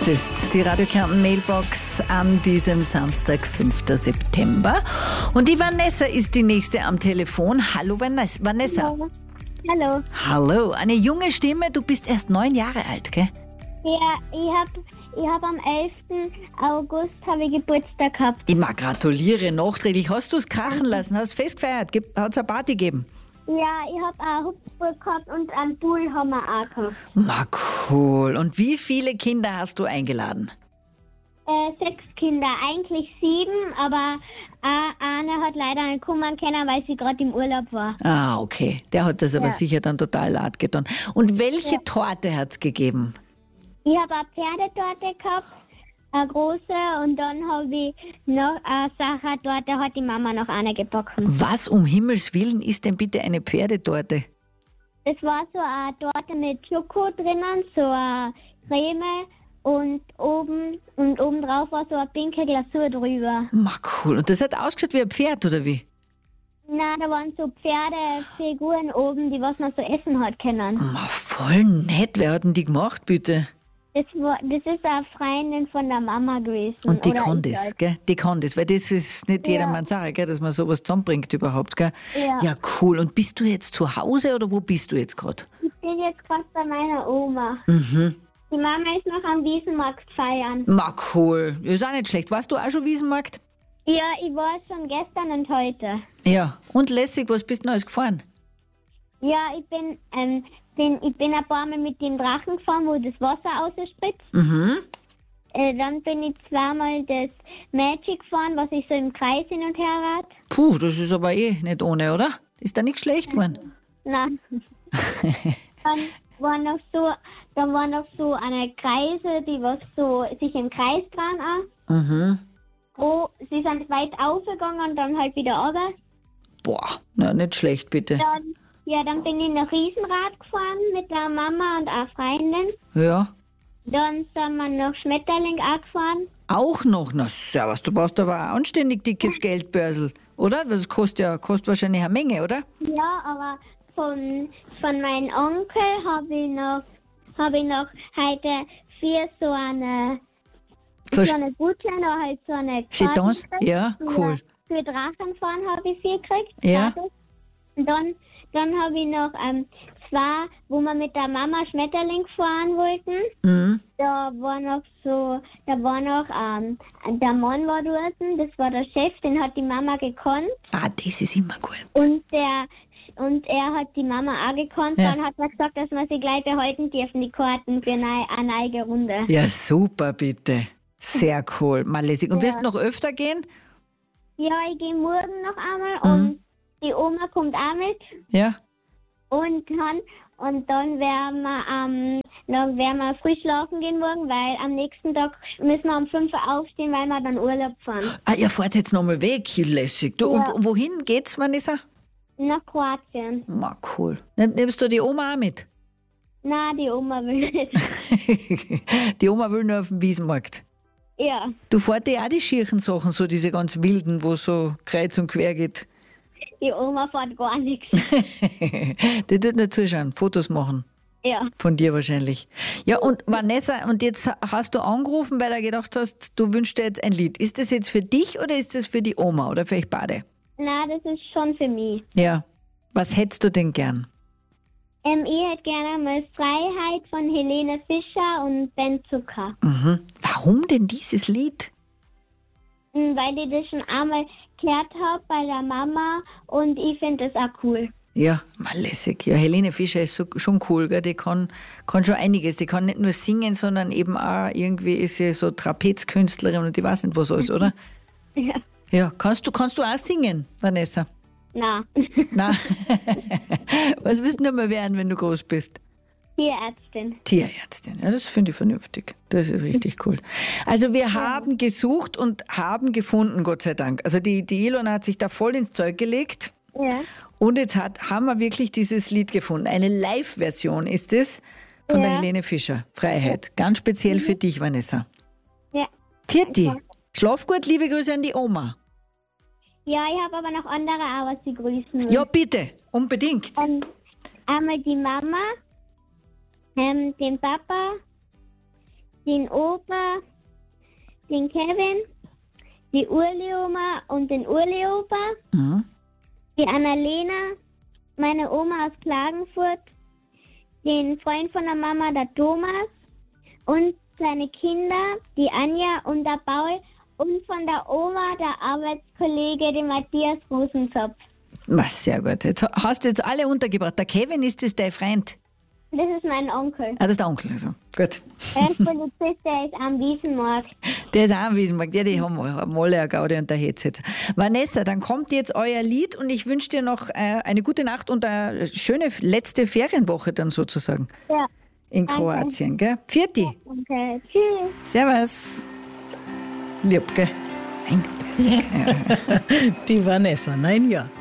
Das ist die Radio Kärnten Mailbox an diesem Samstag, 5. September. Und die Vanessa ist die nächste am Telefon. Hallo Vanessa. Hallo. Hallo. Hallo, eine junge Stimme. Du bist erst 9 Jahre alt, gell? Ja, ich hab am 11. August ich Geburtstag gehabt. Ich gratuliere nachträglich. Hast du es krachen lassen? Hast du fest gefeiert? Hat es eine Party gegeben? Ja, ich hab auch Hupfburg gehabt und einen Pool haben wir auch gehabt. Cool. Und wie viele Kinder hast du eingeladen? 6 Kinder, eigentlich 7, aber eine hat leider nicht kommen können, weil sie gerade im Urlaub war. Ah, okay. Der hat das aber sicher dann total leid getan. Und welche Torte hat es gegeben? Ich habe eine Pferdetorte gehabt, eine große, und dann habe ich noch eine Sachertorte, hat die Mama noch eine gebacken. Was um Himmels Willen ist denn bitte eine Pferdetorte? Das war so eine Torte mit Schoko drinnen, so eine Creme und oben drauf war so eine pinke Glasur drüber. Cool. Und das hat ausgeschaut wie ein Pferd, oder wie? Nein, da waren so Pferdefiguren oben, die was man so essen hat können. Voll nett. Wer hat denn die gemacht, bitte? Das ist eine Freundin von der Mama gewesen. Und die oder kann ich das, halt. gell? Die kann das, weil das ist nicht jedermanns Sache, gell? Dass man sowas zusammenbringt überhaupt, gell? Ja. Ja, cool. Und bist du jetzt zu Hause oder wo bist du jetzt gerade? Ich bin jetzt gerade bei meiner Oma. Die Mama ist noch am Wiesenmarkt feiern. Cool. Ist auch nicht schlecht. Warst du auch schon Wiesenmarkt? Ja, ich war schon gestern und heute. Ja. Und lässig, was bist du alles gefahren? Ja, ich bin ein paar Mal mit dem Drachen gefahren, wo das Wasser ausspritzt. Dann bin ich zweimal das Magic gefahren, was ich so im Kreis hin und her rad. Puh, das ist aber nicht ohne, oder? Ist da nichts schlecht geworden? Nein. Dann war noch so eine Kreise, die was so sich im Kreis dran Oh, sie sind weit aufgegangen und dann halt wieder runter. Boah, na, nicht schlecht, bitte. Dann bin ich noch Riesenrad gefahren mit der Mama und einer Freundin. Ja. Dann sind wir noch Schmetterling auch gefahren. Auch noch? Na servus, du brauchst aber ein anständig dickes Geldbörsel, oder? Das kostet wahrscheinlich eine Menge, oder? Ja, aber von meinem Onkel habe ich noch heute 4 so eine Gutscheine, halt so eine Jetons? Karte Ja, cool. Für Drachenfahren habe ich 4 gekriegt. Ja. Und dann habe ich noch 2, wo wir mit der Mama Schmetterling fahren wollten. Da war noch der Mann war dort, das war der Chef, den hat die Mama gekannt. Ah, das ist immer gut. Und er hat die Mama auch gekannt. Ja. Dann hat er gesagt, dass wir sie gleich behalten dürfen, die Karten für eine neue Runde. Ja, super, bitte. Sehr cool. Mal lässig. Und wirst du noch öfter gehen? Ja, ich gehe morgen noch einmal und die Oma kommt auch mit. Ja. Und dann werden wir früh schlafen gehen morgen, weil am nächsten Tag müssen wir um 5 Uhr aufstehen, weil wir dann Urlaub fahren. Ah, ihr fahrt jetzt nochmal weg, lässig. Du, Ja. und wohin geht's, Vanessa? Nach Kroatien. Cool. Nimmst du die Oma auch mit? Nein, die Oma will nicht. Die Oma will nur auf den Wiesenmarkt. Ja, Du fährst ja auch die schierchen Sachen, so diese ganz wilden, wo so kreuz und quer geht. die Oma fährt gar nichts. Die tut nicht zuschauen, Fotos machen. Ja. Von dir wahrscheinlich. Ja, und Vanessa, und jetzt hast du angerufen, weil du gedacht hast, du wünschst dir jetzt ein Lied. Ist das jetzt für dich oder ist das für die Oma oder für euch beide? Nein, das ist schon für mich. Ja. Was hättest du denn gern? Ich hätte gerne mal Freiheit von Helene Fischer und Ben Zucker. Warum denn dieses Lied? Weil ich das schon einmal gehört habe bei der Mama und ich finde das auch cool. Ja, mal lässig. Ja, Helene Fischer ist schon cool, gell? Die kann schon einiges. Die kann nicht nur singen, sondern eben auch irgendwie ist sie so Trapezkünstlerin und ich weiß nicht was alles, oder? Ja. Ja, kannst du auch singen, Vanessa? Na, Nein. Was willst du mal werden, wenn du groß bist? Tierärztin. Tierärztin, ja, das finde ich vernünftig. Das ist richtig cool. Also wir haben gesucht und haben gefunden, Gott sei Dank. Also die Ilona hat sich da voll ins Zeug gelegt Ja. und jetzt haben wir wirklich dieses Lied gefunden. Eine Live-Version ist es von der Helene Fischer, Freiheit. Ganz speziell für dich, Vanessa. Ja. Vierti, schlaf gut, liebe Grüße an die Oma. Ja, ich habe aber noch andere auch, was ich grüßen will. Ja, bitte, unbedingt. Einmal die Mama, den Papa, den Opa, den Kevin, die Urli-Oma und den Urli-Opa, die Annalena, meine Oma aus Klagenfurt, den Freund von der Mama, der Thomas und seine Kinder, die Anja und der Paul und von der Oma, der Arbeitskollege, den Matthias Rosenzopf. Was, sehr gut. Jetzt hast du jetzt alle untergebracht. Der Kevin, ist das dein Freund? Das ist mein Onkel. Ah, das ist der Onkel, also. Gut. Er ist Polizist, der ist am Wiesenmarkt. Der ist auch am Wiesenmarkt. Ja, die haben alle eine Gaudi und der Hetz jetzt. Vanessa, dann kommt jetzt euer Lied und ich wünsche dir noch eine gute Nacht und eine schöne letzte Ferienwoche dann sozusagen. Ja. In Kroatien, gell? Pfiati. Okay, tschüss. Servus. Lieb, gell? Die Vanessa, nein, ja.